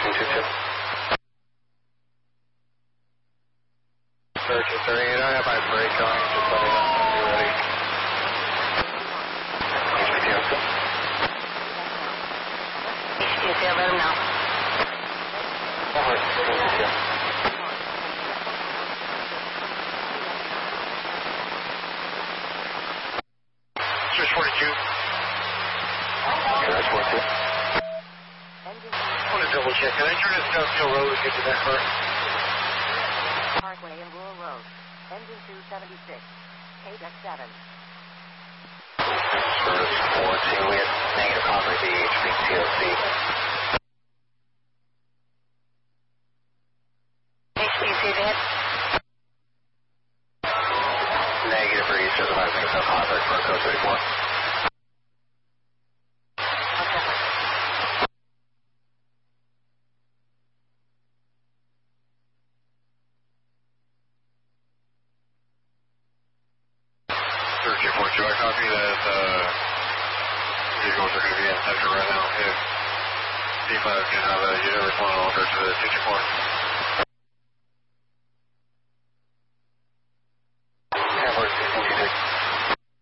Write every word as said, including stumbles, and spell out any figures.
two two. Search is thirty-eight. I have my break going. Just let me know when you're ready. H P T O. H P T O, let him know. Over. H P T O. Search forty-two. Okay, that's forty-two. I want to double check. Can I turn this downhill road and get to that car? Parkway and Rural Road. Engine two seventy-six. K deck seven. Service fourteen. We have negative contact the H P T O C. H P T O, hit. Negative for Eastern, the Vice no contact for code thirty-four. thirteen forty-two, I copy that uh, vehicles are going to be in sector right now. If D five can have a unit respond over to the sixty-four.